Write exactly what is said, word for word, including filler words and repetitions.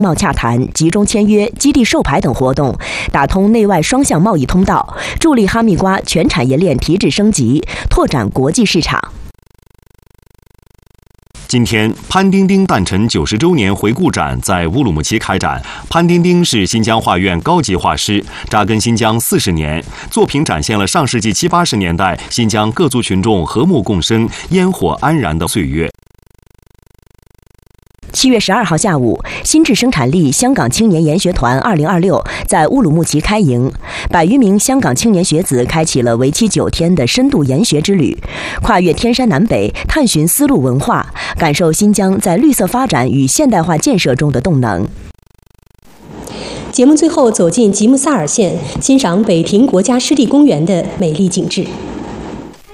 贸洽谈、集中签约、基地授牌等活动，打通内外双向贸易通道，助力哈密瓜全产业链提质升级，拓展国际市场。 今天，潘丁丁诞辰九十周年回顾展在乌鲁木齐开展。潘丁丁是新疆画院高级画师，扎根新疆四十年，作品展现了上世纪七八十年代新疆各族群众和睦共生、烟火安然的岁月。 七月十二号下午，新智生产力香港青年研学团二零二六在乌鲁木齐开营，百余名香港青年学子开启了为期九天的深度研学之旅，跨越天山南北，探寻丝路文化，感受新疆在绿色发展与现代化建设中的动能。 节目最后走进吉木萨尔县，欣赏北亭国家湿地公园的美丽景致。